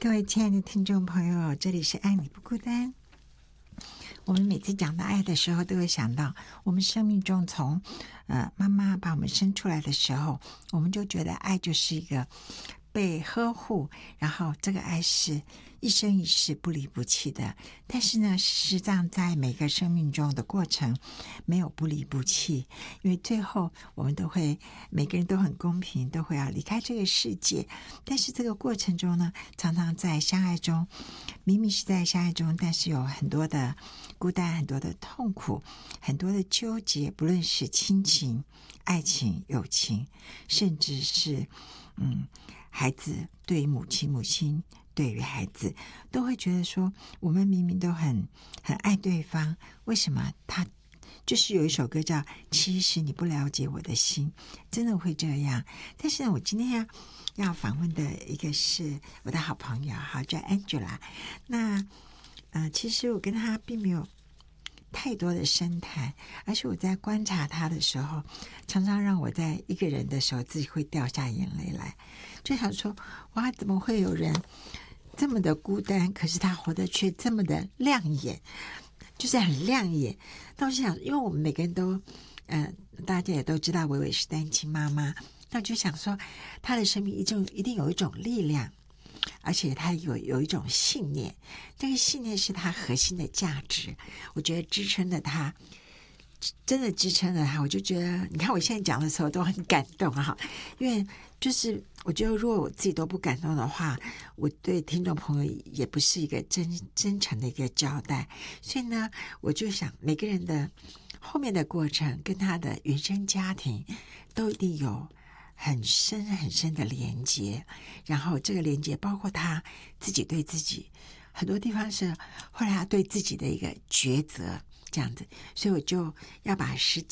各位亲爱的听众朋友，这里是爱你不孤单。我们每次讲到爱的时候，都会想到我们生命中从妈妈把我们生出来的时候，我们就觉得爱就是一个被呵护，然后这个爱是一生一世不离不弃的。但是呢，事实上在每个生命中的过程没有不离不弃，因为最后我们都会每个人都很公平，都会要离开这个世界。但是这个过程中呢，常常在相爱中，明明是在相爱中，但是有很多的孤单，很多的痛苦，很多的纠结，不论是亲情、爱情、友情，甚至是孩子对于母亲，母亲对于孩子，都会觉得说，我们明明都很爱对方，为什么他就是有一首歌叫《其实你不了解我的心》，真的会这样。但是呢，我今天要访问的一个是我的好朋友，叫 Angela。那其实我跟她并没有太多的深谈，而且我在观察他的时候，常常让我在一个人的时候自己会掉下眼泪来，就想说，哇，怎么会有人这么的孤单，可是他活得却这么的亮眼，就是很亮眼。那我就想，因为我们每个人都大家也都知道伟伟是单亲妈妈，那我就想说，他的生命一定有一种力量，而且他有一种信念，这个信念是他核心的价值，我觉得支撑了他，真的支撑了他。我就觉得，你看我现在讲的时候都很感动哈，因为就是我觉得如果我自己都不感动的话，我对听众朋友也不是一个真诚的一个交代。所以呢，我就想每个人的后面的过程跟他的原生家庭都一定有很深很深的连结，然后这个连结包括他自己对自己很多地方是后来他对自己的一个抉择这样子，所以我就要把时间